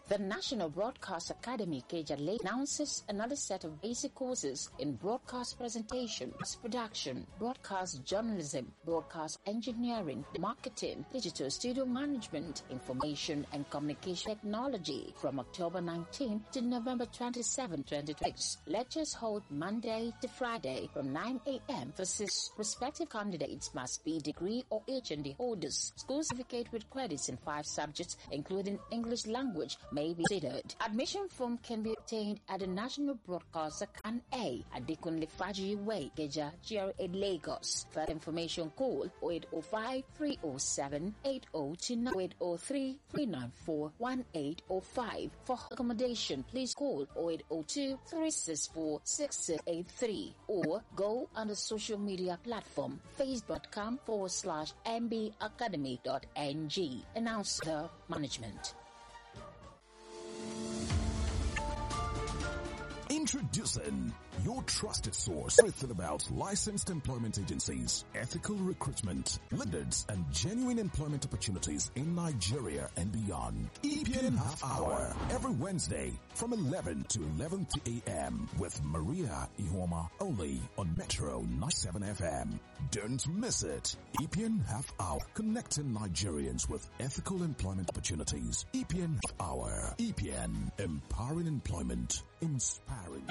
The National Broadcast Academy Keja announces another set of basic courses in broadcast presentation, production, broadcast journalism, broadcast engineering, marketing, digital studio management, information and communication technology from October 19 to November 27, 2026. Lectures hold Monday to Friday from 9 a.m. for 6. Prospective candidates must be degree or HND holders. School certificate with credits in 5 subjects, including English language, may be considered. Admission form can be obtained at the National Broadcast Academy A at Adekunle Faji Way, Keja, GRA, Lagos. For information, call 0805 307 8029 0803 394 1805. For accommodation, please call 0802 364 6683 or go on the social media platform facebook.com/mbacademy.ng. Announce the management. Introducing your trusted source. Everything about licensed employment agencies, ethical recruitment, standards, and genuine employment opportunities in Nigeria and beyond. EPN Half Hour every Wednesday from 11 to 11 a.m. with Maria Ihoma only on Metro 97 FM. Don't miss it. EPN Half Hour, connecting Nigerians with ethical employment opportunities. EPN Half Hour. EPN, empowering employment, inspiring.